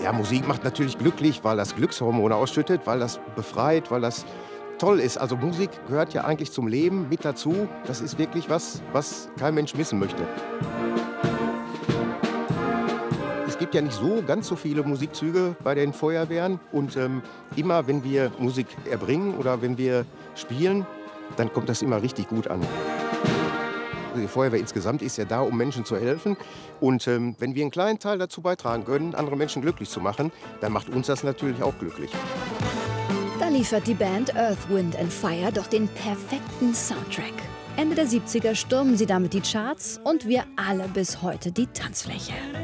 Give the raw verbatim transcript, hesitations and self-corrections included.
Ja, Musik macht natürlich glücklich, weil das Glückshormone ausschüttet, weil das befreit, weil das toll ist. Also Musik gehört ja eigentlich zum Leben mit dazu. Das ist wirklich was, was kein Mensch missen möchte. Es gibt ja nicht so ganz so viele Musikzüge bei den Feuerwehren. Und ähm, immer, wenn wir Musik erbringen oder wenn wir spielen, dann kommt das immer richtig gut an. Die Feuerwehr insgesamt ist ja da, um Menschen zu helfen. Und ähm, wenn wir einen kleinen Teil dazu beitragen können, andere Menschen glücklich zu machen, dann macht uns das natürlich auch glücklich. Da liefert die Band Earth, Wind and Fire doch den perfekten Soundtrack. Ende der siebziger stürmen sie damit die Charts und wir alle bis heute die Tanzfläche.